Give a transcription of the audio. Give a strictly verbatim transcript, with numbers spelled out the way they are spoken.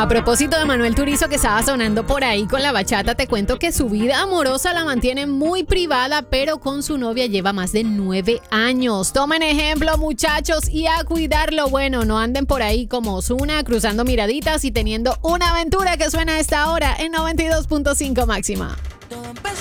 A propósito de Manuel Turizo, que estaba sonando por ahí con la bachata, te cuento que su vida amorosa la mantiene muy privada, pero con su novia lleva más de nueve años. Tomen ejemplo, muchachos, y a cuidarlo. Bueno, no anden por ahí como Ozuna, cruzando miraditas y teniendo una aventura que suena a esta hora en noventa y dos punto cinco máxima.